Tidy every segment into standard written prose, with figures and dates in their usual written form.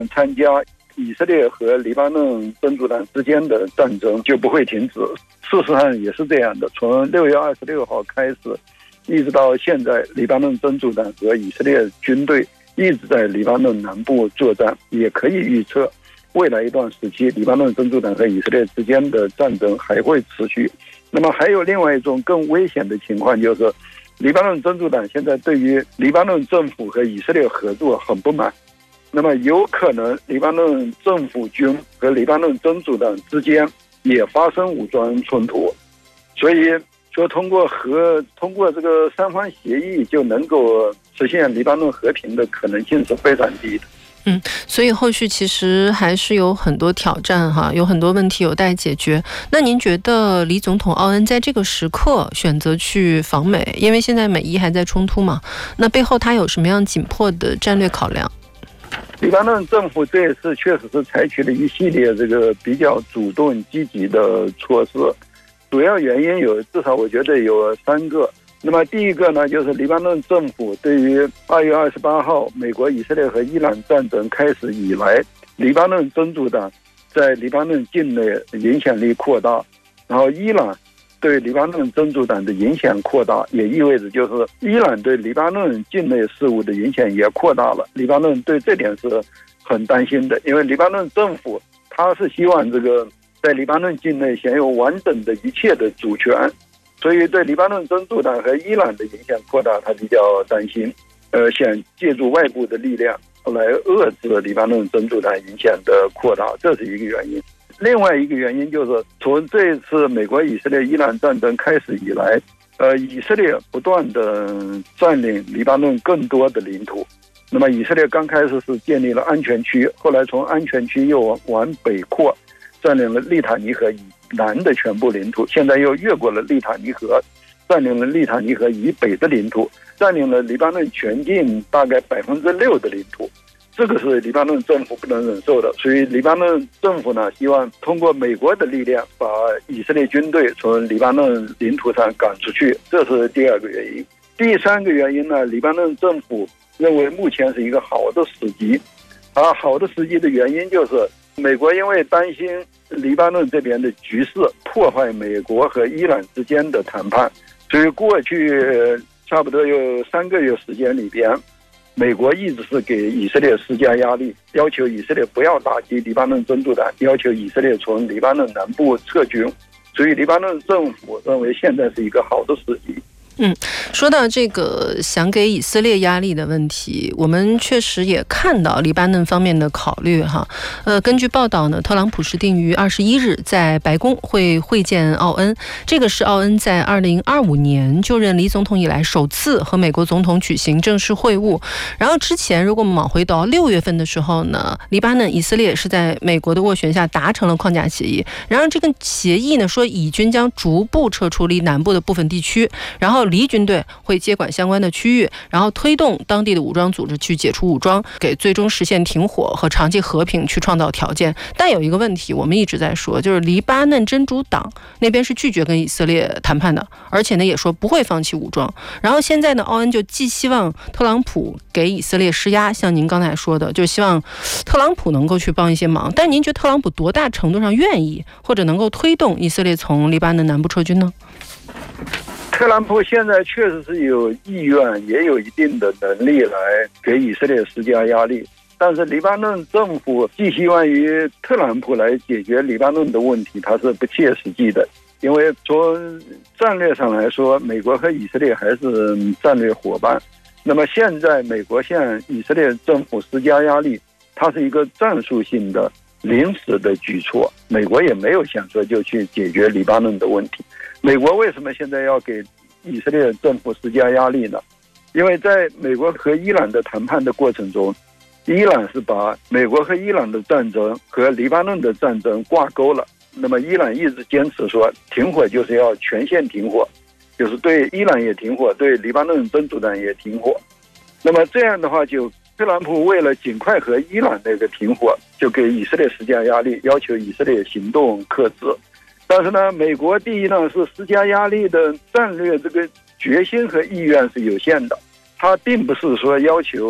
参加以色列和黎巴嫩真主党之间的战争就不会停止。事实上也是这样的，从6月26号开始，一直到现在，黎巴嫩真主党和以色列军队一直在黎巴嫩南部作战，也可以预测未来一段时期黎巴嫩真主党和以色列之间的战争还会持续。那么还有另外一种更危险的情况，就是黎巴嫩真主党现在对于黎巴嫩政府和以色列合作很不满，那么有可能黎巴嫩政府军和黎巴嫩真主党之间也发生武装冲突，所以说通过这个三方协议就能够实现黎巴嫩和平的可能性是非常低的。 所以后续其实还是有很多挑战哈，有很多问题有待解决。那您觉得黎总统奥恩在这个时刻选择去访美，因为现在美伊还在冲突嘛，那背后他有什么样紧迫的战略考量？ 黎巴嫩政府这一次确实是采取了一系列这个比较主动积极的措施，主要原因至少我觉得有3个。那么第一个呢，就是黎巴嫩政府对于2月28号美国、以色列和伊朗战争开始以来，黎巴嫩真主党在黎巴嫩境内影响力扩大，然后伊朗对黎巴嫩真主党的影响扩大，也意味着就是伊朗对黎巴嫩境内事务的影响也扩大了。黎巴嫩对这点是很担心的，因为黎巴嫩政府他是希望这个在黎巴嫩境内享有完整的一切的主权，所以对黎巴嫩真主党和伊朗的影响扩大，他比较担心，想借助外部的力量来遏制黎巴嫩真主党影响的扩大，这是一个原因。另外一个原因就是从这次美国、以色列、伊朗战争开始以来，以色列不断的占领黎巴嫩更多的领土。那么以色列刚开始是建立了安全区，后来从安全区又往北扩，占领了利塔尼河以南的全部领土，现在又越过了利塔尼河，占领了利塔尼河以北的领土，占领了黎巴嫩全境大概6%的领土。这个是黎巴嫩政府不能忍受的，所以黎巴嫩政府呢，希望通过美国的力量把以色列军队从黎巴嫩领土上赶出去，这是第2个原因。第3个原因呢，黎巴嫩政府认为目前是一个好的时机，而好的时机的原因就是美国因为担心黎巴嫩这边的局势破坏美国和伊朗之间的谈判，所以过去差不多有3个月时间里边，美国一直是给以色列施加压力，要求以色列不要打击黎巴嫩真主党，要求以色列从黎巴嫩南部撤军，所以黎巴嫩政府认为现在是一个好的时机。 说到这个想给以色列压力的问题，我们确实也看到黎巴嫩方面的考虑哈。根据报道呢，特朗普是定于21日在白宫会见奥恩，这个是奥恩在2025年就任黎总统以来首次和美国总统举行正式会晤。然后之前如果我们往回倒6月份的时候呢，黎巴嫩、以色列是在美国的斡旋下达成了框架协议，然而这个协议呢说以军将逐步撤出离南部的部分地区，然后黎军队会接管相关的区域，然后推动当地的武装组织去解除武装，给最终实现停火和长期和平去创造条件。但有一个问题我们一直在说，就是黎巴嫩真主党那边是拒绝跟以色列谈判的，而且呢也说不会放弃武装。然后现在呢，奥恩就既希望特朗普给以色列施压，像您刚才说的，就希望特朗普能够去帮一些忙，但您觉得特朗普多大程度上愿意或者能够推动以色列从黎巴嫩南部撤军呢？ 特朗普现在确实是有意愿，也有一定的能力来给以色列施加压力，但是黎巴嫩政府寄希望于特朗普来解决黎巴嫩的问题，它是不切实际的。因为从战略上来说，美国和以色列还是战略伙伴。那么现在美国向以色列政府施加压力，它是一个战术性的临时的举措，美国也没有想说就去解决黎巴嫩的问题。美国为什么现在要给以色列政府施加压力呢？因为在美国和伊朗的谈判的过程中，伊朗是把美国和伊朗的战争和黎巴嫩的战争挂钩了。那么伊朗一直坚持说停火就是要全线停火，就是对伊朗也停火，对黎巴嫩真主党也停火。那么这样的话，就特朗普为了尽快和伊朗那个停火，就给以色列施加压力，要求以色列行动克制。但是呢，美国第一呢是施加压力的战略这个决心和意愿是有限的，他并不是说要求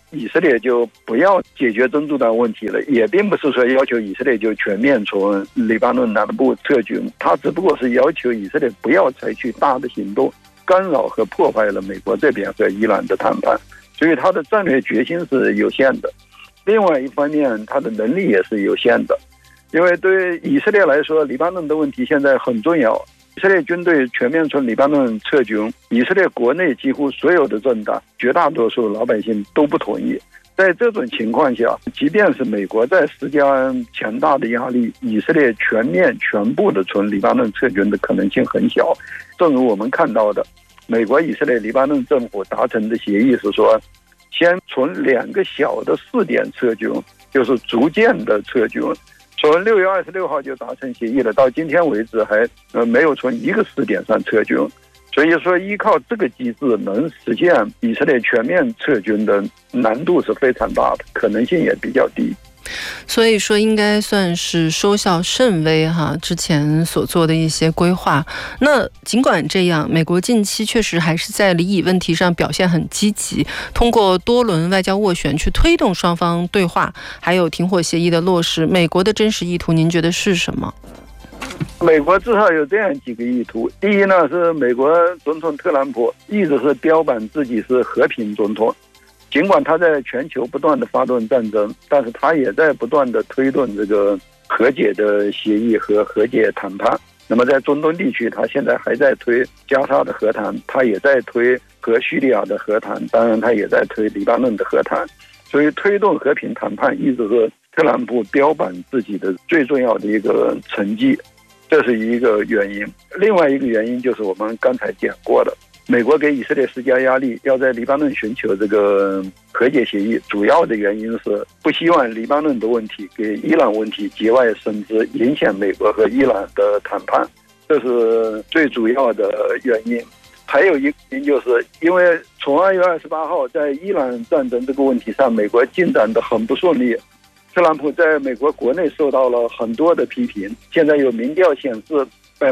以色列就不要解决真主党问题了，也并不是说要求以色列就全面从黎巴嫩南部撤军，他只不过是要求以色列不要采取大的行动，干扰和破坏了美国这边和伊朗的谈判，所以他的战略决心是有限的。另外一方面，他的能力也是有限的，因为对以色列来说，黎巴嫩的问题现在很重要。以色列军队全面从黎巴嫩撤军，以色列国内几乎所有的政党，绝大多数老百姓都不同意。在这种情况下，即便是美国在施加强大的压力，以色列全部的从黎巴嫩撤军的可能性很小。正如我们看到的，美国、以色列、黎巴嫩政府达成的协议是说，先从2个小的试点撤军，就是逐渐的撤军。从6月26号就达成协议了，到今天为止还没有从一个试点上撤军，所以说依靠这个机制能实现以色列全面撤军的难度是非常大的，可能性也比较低。 所以说应该算是收效甚微哈，之前所做的一些规划。那尽管这样，美国近期确实还是在黎以问题上表现很积极，通过多轮外交斡旋去推动双方对话，还有停火协议的落实。美国的真实意图您觉得是什么？ 美国至少有这样几个意图。第一呢，是美国总统特朗普一直是标榜自己是和平总统，尽管他在全球不断的发动战争，但是他也在不断的推动这个和解的协议和和解谈判。那么在中东地区，他现在还在推加沙的和谈，他也在推和叙利亚的和谈，当然他也在推黎巴嫩的和谈。所以推动和平谈判一直是特朗普标榜自己的最重要的一个成绩，这是一个原因。另外一个原因就是我们刚才讲过的，美国给以色列施加压力，要在黎巴嫩寻求这个和解协议，主要的原因是不希望黎巴嫩的问题给伊朗问题节外生枝，影响美国和伊朗的谈判，这是最主要的原因。还有一个原因就是因为从2月28号在伊朗战争这个问题上，美国进展得很不顺利，特朗普在美国国内受到了很多的批评。现在有民调显示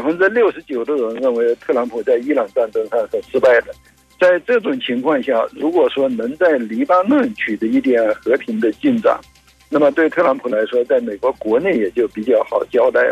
，69%的人认为特朗普在伊朗战争上是失败的。在这种情况下，如果说能在黎巴嫩取得一点和平的进展，那么对特朗普来说，在美国国内也就比较好交代了。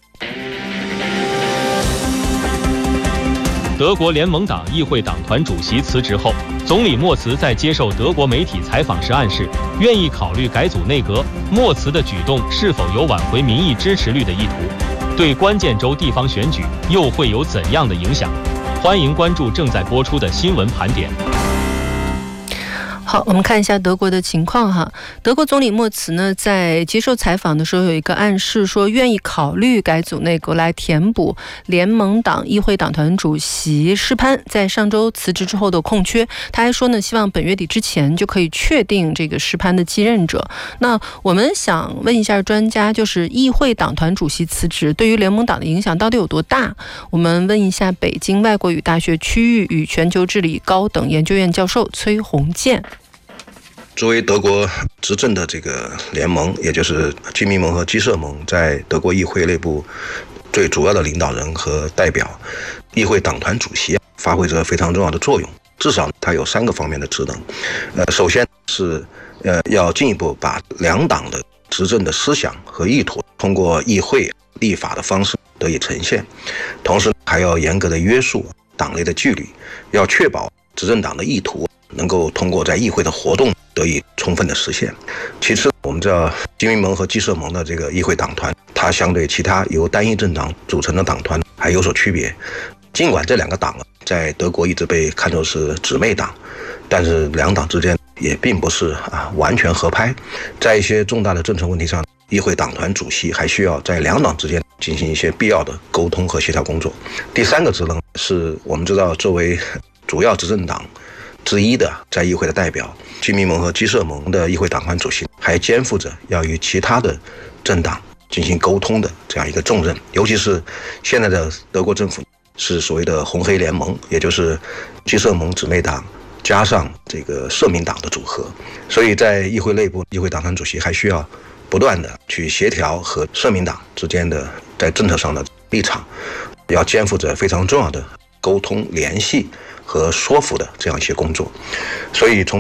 德国联盟党议会党团主席辞职后，总理默茨在接受德国媒体采访时暗示，愿意考虑改组内阁。默茨的举动是否有挽回民意支持率的意图？对关键州地方选举又会有怎样的影响？欢迎关注正在播出的新闻盘点。 好，我们看一下德国的情况哈。德国总理默茨呢，在接受采访的时候有一个暗示，说愿意考虑改组内阁来填补联盟党议会党团主席施潘在上周辞职之后的空缺。他还说呢，希望本月底之前就可以确定这个施潘的继任者。那我们想问一下专家，就是议会党团主席辞职对于联盟党的影响到底有多大？我们问一下北京外国语大学区域与全球治理高等研究院教授崔洪建。 作为德国执政的这个联盟，也就是基民盟和基社盟在德国议会内部最主要的领导人和代表，议会党团主席发挥着非常重要的作用。至少它有3个方面的职能。首先是要进一步把两党的执政的思想和意图通过议会立法的方式得以呈现，同时还要严格的约束党内的纪律，要确保执政党的意图能够通过在议会的活动得以充分的实现。其次，我们知道基民盟和基社盟的这个议会党团，它相对其他由单一政党组成的党团还有所区别。尽管这2个党在德国一直被看作是姊妹党，但是两党之间也并不是完全合拍。在一些重大的政策问题上，议会党团主席还需要在两党之间进行一些必要的沟通和协调工作。第3个职能是我们知道，作为主要执政党之一的在议会的代表，基民盟和基社盟的议会党团主席还肩负着要与其他的政党进行沟通的这样一个重任。尤其是现在的德国政府是所谓的红黑联盟，也就是基社盟姊妹党加上这个社民党的组合，所以在议会内部，议会党团主席还需要不断的去协调和社民党之间的在政策上的立场，要肩负着非常重要的沟通、联系和说服的这样一些工作。所以从这个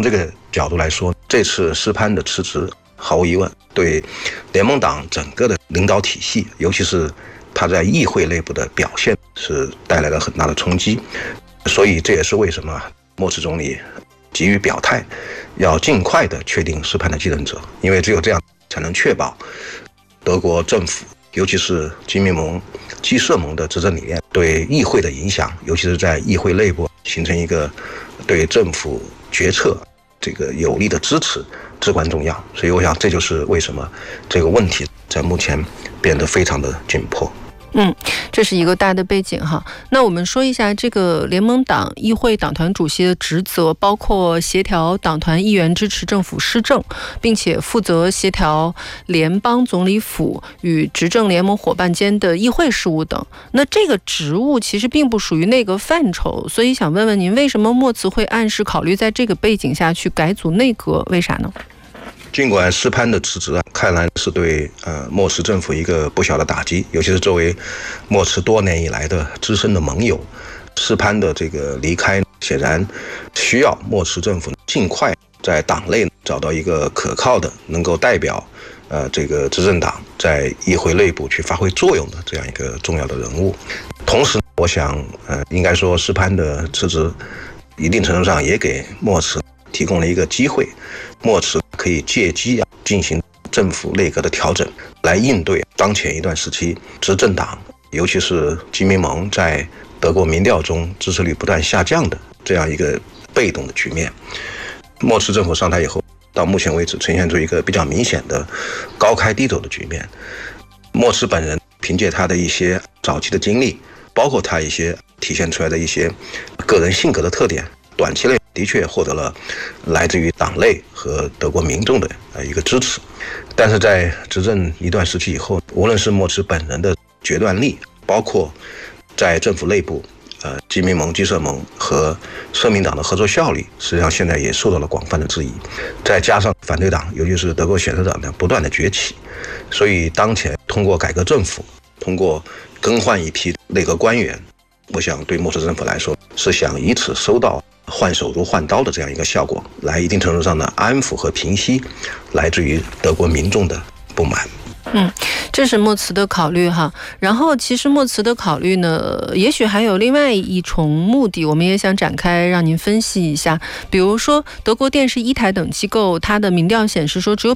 角度来说，这次施潘的辞职，毫无疑问对联盟党整个的领导体系，尤其是他在议会内部的表现，是带来了很大的冲击。所以这也是为什么莫茨总理急于表态，要尽快的确定施潘的继任者，因为只有这样才能确保德国政府，尤其是基民盟、基社盟的执政理念对议会的影响，尤其是在议会内部形成一个对政府决策这个有力的支持，至关重要。所以我想这就是为什么这个问题在目前变得非常的紧迫。 这是一个大的背景哈。那我们说一下这个联盟党议会党团主席的职责，包括协调党团议员支持政府施政，并且负责协调联邦总理府与执政联盟伙伴间的议会事务等。那这个职务其实并不属于内阁范畴，所以想问问您，为什么莫茨会暗示考虑在这个背景下去改组内阁？为啥呢？ 尽管施潘的辞职看来是对莫茨政府一个不小的打击，尤其是作为莫茨多年以来的资深的盟友，施潘的这个离开显然需要莫茨政府尽快在党内找到一个可靠的能够代表这个执政党在议会内部去发挥作用的这样一个重要的人物。同时我想应该说施潘的辞职一定程度上也给莫茨提供了一个机会，莫茨可以借机进行政府内阁的调整，来应对当前一段时期执政党，尤其是基民盟在德国民调中支持率不断下降的这样一个被动的局面。莫茨政府上台以后，到目前为止呈现出一个比较明显的高开低走的局面。莫茨本人凭借他的一些早期的经历，包括他一些体现出来的一些个人性格的特点，短期内的确获得了来自于党内和德国民众的一个支持。但是在执政一段时期以后，无论是莫茨本人的决断力，包括在政府内部基民盟、基社盟和社民党的合作效率，实际上现在也受到了广泛的质疑。再加上反对党，尤其是德国选择党的不断的崛起，所以当前通过改革政府，通过更换一批内阁官员，我想对莫茨政府来说是想以此收到换手如换刀的这样一个效果，来一定程度上的安抚和平息来自于德国民众的不满。 这是莫茨的考虑哈。然后其实莫茨的考虑呢，也许还有另外一重目的，我们也想展开让您分析一下。比如说德国电视一台等机构，它的民调显示说，只有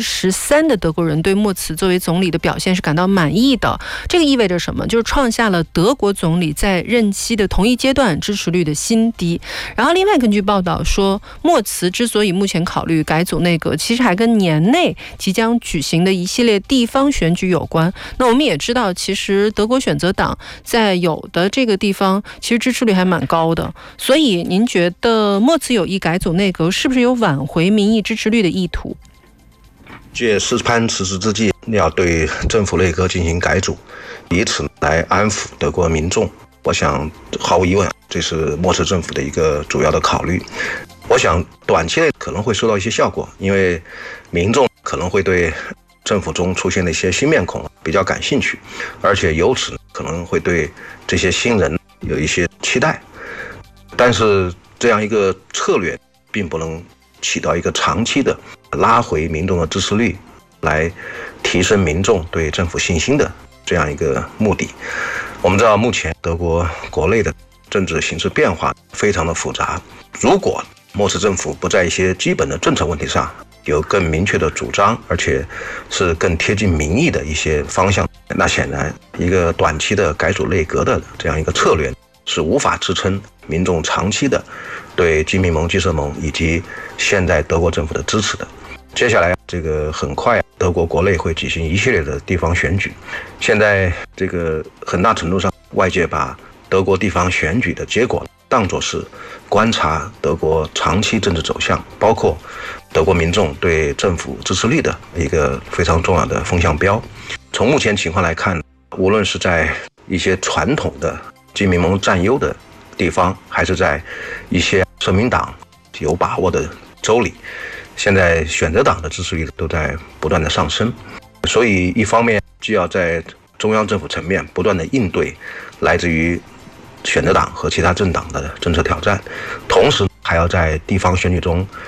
13%的德国人对莫茨作为总理的表现是感到满意的。这个意味着什么？就是创下了德国总理在任期的同一阶段支持率的新低。然后另外根据报道说，莫茨之所以目前考虑改组内阁，其实还跟年内即将举行的一系列地方选举有关。那我们也知道，其实德国选择党在有的这个地方其实支持率还蛮高的，所以您觉得莫茨有意改组内阁，是不是有挽回民意支持率的意图？ 借施潘辞职之际，要对政府内阁进行改组，以此来安抚德国民众，我想毫无疑问这是莫茨政府的一个主要的考虑。我想短期内可能会收到一些效果，因为民众可能会对政府中出现的一些新面孔比较感兴趣，而且由此可能会对这些新人有一些期待。但是这样一个策略并不能起到一个长期的拉回民众的支持率，来提升民众对政府信心的这样一个目的。我们知道目前德国国内的政治形势变化非常的复杂，如果莫茨政府不在一些基本的政策问题上有更明确的主张，而且是更贴近民意的一些方向，那显然一个短期的改组内阁的这样一个策略是无法支撑民众长期的对基民盟、基社盟以及现在德国政府的支持的。接下来这个很快德国国内会举行一系列的地方选举，现在这个很大程度上外界把德国地方选举的结果当作是观察德国长期政治走向，包括德国民众对政府支持率的一个非常重要的风向标。从目前情况来看，无论是在一些传统的基民盟占优的地方，还是在一些社民党有把握的州里，现在选择党的支持率都在不断的上升。所以一方面既要在中央政府层面不断的应对来自于选择党和其他政党的政策挑战，同时还要在地方选举中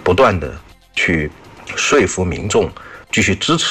不断的去说服民众继续支持